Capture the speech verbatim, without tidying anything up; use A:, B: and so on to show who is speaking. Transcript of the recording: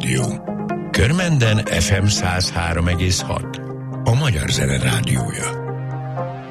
A: Rádió. Körmenden ef em száz három egész hat. A Magyar Zene Rádiója.